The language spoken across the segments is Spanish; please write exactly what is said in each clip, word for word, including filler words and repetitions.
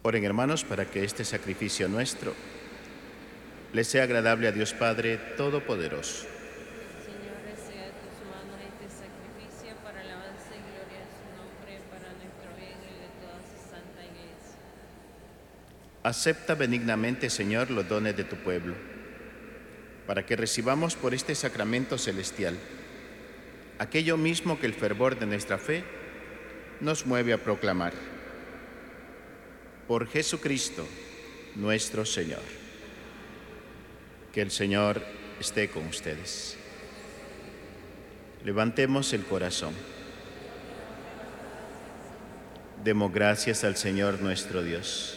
Oren, hermanos, para que este sacrificio nuestro les sea agradable a Dios Padre Todopoderoso. Señor, recibe de tus manos este sacrificio para alabanza y gloria de su nombre, para nuestro bien y el de toda su santa iglesia. Acepta benignamente, Señor, los dones de tu pueblo, para que recibamos por este sacramento celestial aquello mismo que el fervor de nuestra fe nos mueve a proclamar. Por Jesucristo, nuestro Señor. Que el Señor esté con ustedes. Levantemos el corazón. Demos gracias al Señor nuestro Dios.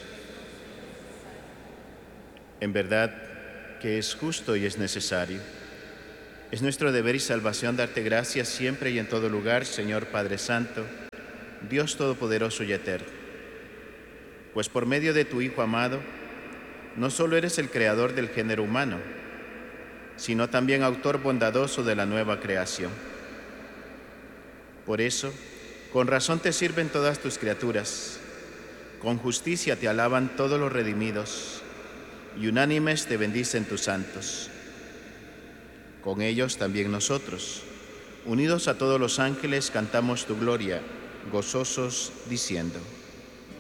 En verdad que es justo y es necesario. Es nuestro deber y salvación darte gracias siempre y en todo lugar, Señor Padre Santo, Dios Todopoderoso y Eterno. Pues por medio de tu Hijo amado, no solo eres el creador del género humano, sino también autor bondadoso de la nueva creación. Por eso, con razón te sirven todas tus criaturas, con justicia te alaban todos los redimidos, y unánimes te bendicen tus santos. Con ellos también nosotros, unidos a todos los ángeles, cantamos tu gloria, gozosos, diciendo: